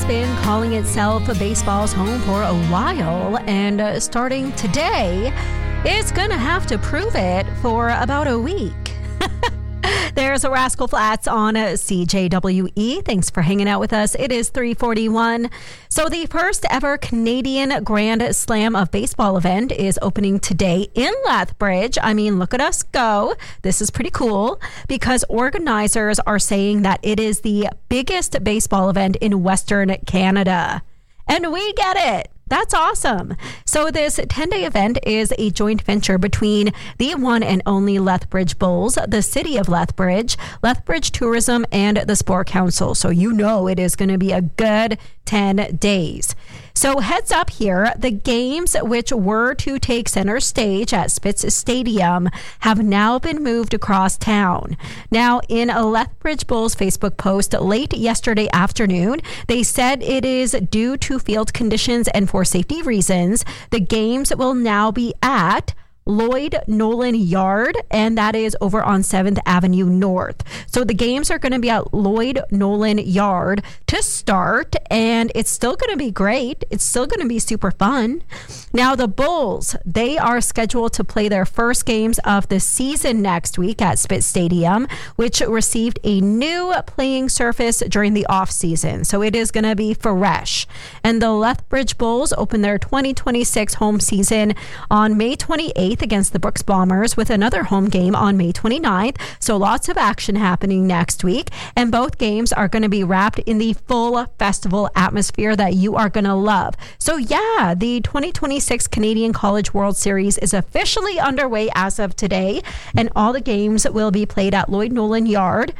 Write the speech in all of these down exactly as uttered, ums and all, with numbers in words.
has been calling itself baseball's home for a while, and uh, starting today, it's going to have to prove it for about a week. There's a Rascal Flatts on C J W E. Thanks for hanging out with us. It is three forty-one. So the first ever Canadian Grand Slam of Baseball event is opening today in Lethbridge. I mean, look at us go. This is pretty cool because organizers are saying that it is the biggest baseball event in Western Canada. And we get it. That's awesome. So this ten-day event is a joint venture between the one and only Lethbridge Bulls, the City of Lethbridge, Lethbridge Tourism, and the Sport Council. So you know it is going to be a good ten days. So heads up here, the games which were to take center stage at Spitz Stadium have now been moved across town. Now, in a Lethbridge Bulls Facebook post late yesterday afternoon, they said it is due to field conditions and for safety reasons. The games will now be at Lloyd Nolan Yard, and that is over on seventh Avenue North. So the games are going to be at Lloyd Nolan Yard to start, and it's still going to be great. It's still going to be super fun. Now, the Bulls, they are scheduled to play their first games of the season next week at Spitz Stadium, which received a new playing surface during the off-season. So it is going to be fresh. And the Lethbridge Bulls open their twenty twenty-six home season on May twenty-eighth against the Brooks Bombers with another home game on May twenty-ninth. So lots of action happening next week. And both games are going to be wrapped in the full festival atmosphere that you are going to love. So yeah, the twenty twenty-six Canadian College World Series is officially underway as of today. And all the games will be played at Lloyd Nolan Yard.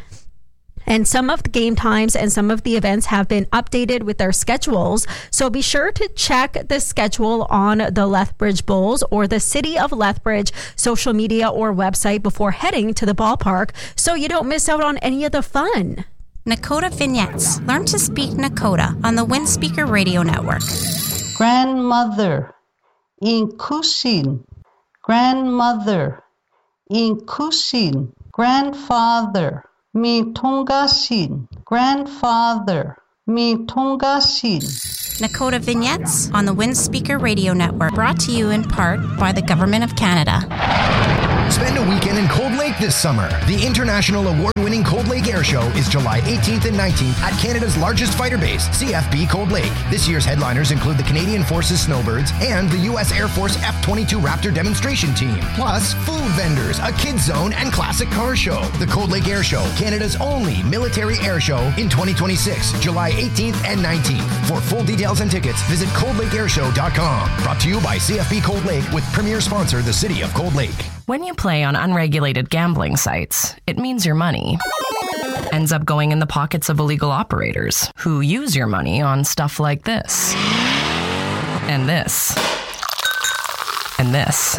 And some of the game times and some of the events have been updated with their schedules. So be sure to check the schedule on the Lethbridge Bulls or the City of Lethbridge social media or website before heading to the ballpark so you don't miss out on any of the fun. Nakota Vignettes. Learn to speak Nakota on the Windspeaker Radio Network. Grandmother in Kushin. Grandmother in Kushin. Grandfather. Mi Tongashin. Grandfather. Mi Tongashin. Nakota Vignettes on the Windspeaker Radio Network. Brought to you in part by the Government of Canada. Spend a weekend in Cold Lake this summer. The international award-winning Cold Lake Air Show is July eighteenth and nineteenth at Canada's largest fighter base, C F B Cold Lake. This year's headliners include the Canadian Forces Snowbirds and the U S Air Force F twenty-two Raptor demonstration team. Plus, food vendors, a kids zone, and classic car show. The Cold Lake Air Show, Canada's only military air show in twenty twenty-six, July eighteenth and nineteenth. For full details and tickets, visit cold lake air show dot com. Brought to you by C F B Cold Lake with premier sponsor, the City of Cold Lake. When you play on unregulated gambling sites, it means your money ends up going in the pockets of illegal operators who use your money on stuff like this, and this, and this.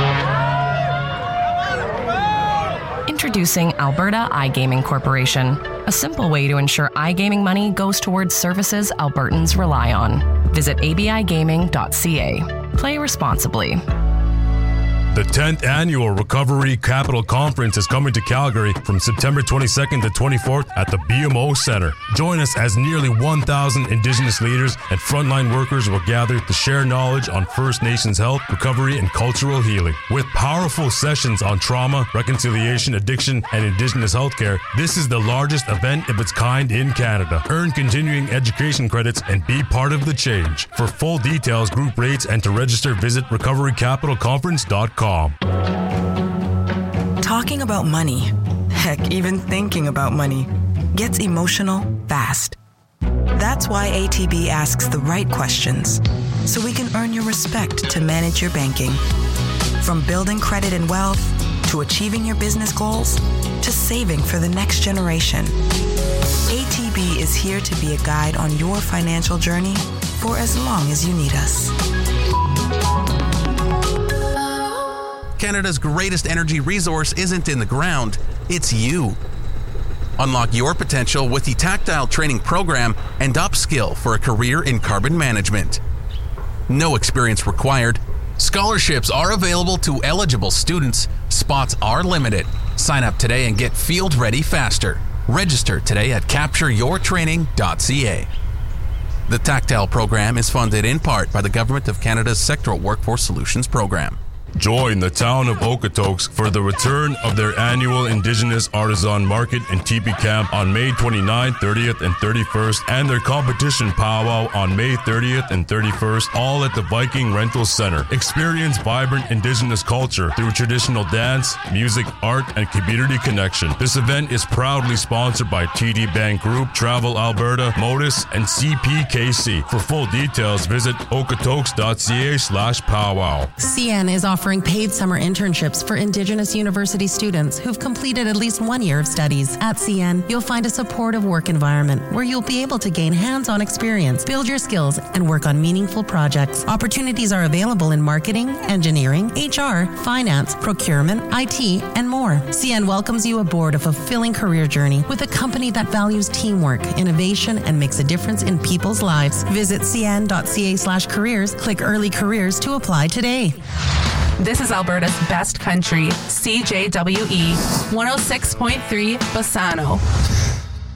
Introducing Alberta iGaming Corporation, a simple way to ensure iGaming money goes towards services Albertans rely on. Visit a b i gaming dot c a. Play responsibly. The tenth Annual Recovery Capital Conference is coming to Calgary from September twenty-second to twenty-fourth at the B M O Centre. Join us as nearly one thousand Indigenous leaders and frontline workers will gather to share knowledge on First Nations health, recovery, and cultural healing. With powerful sessions on trauma, reconciliation, addiction, and Indigenous healthcare, this is the largest event of its kind in Canada. Earn continuing education credits and be part of the change. For full details, group rates, and to register, visit recovery capital conference dot com. Talking about money, heck, even thinking about money, gets emotional fast. That's why A T B asks the right questions, so we can earn your respect to manage your banking. From building credit and wealth, to achieving your business goals, to saving for the next generation. A T B is here to be a guide on your financial journey for as long as you need us. Canada's greatest energy resource isn't in the ground, it's you. Unlock your potential with the Tactile Training Program and upskill for a career in carbon management. No experience required. Scholarships are available to eligible students. Spots are limited. Sign up today and get field ready faster. Register today at capture your training dot c a. The Tactile program is funded in part by the Government of Canada's Sectoral Workforce Solutions program. Join the town of Okotoks for the return of their annual Indigenous Artisan Market and Teepee Camp on May twenty-ninth, thirtieth, and thirty-first, and their competition powwow on May thirtieth and thirty-first, all at the Viking Rental Center. Experience vibrant Indigenous culture through traditional dance, music, art, and community connection. This event is proudly sponsored by T D Bank Group, Travel Alberta, Modus, and C P K C. For full details, visit okotoks.ca slash powwow. C N is offering paid summer internships for Indigenous university students who've completed at least one year of studies. At C N, you'll find a supportive work environment where you'll be able to gain hands-on experience, build your skills, and work on meaningful projects. Opportunities are available in marketing, engineering, H R, finance, procurement, I T, and more. C N welcomes you aboard a fulfilling career journey with a company that values teamwork, innovation, and makes a difference in people's lives. Visit cn.ca slash careers, click early careers to apply today. This is Alberta's best country, C J W E one oh six point three Bassano.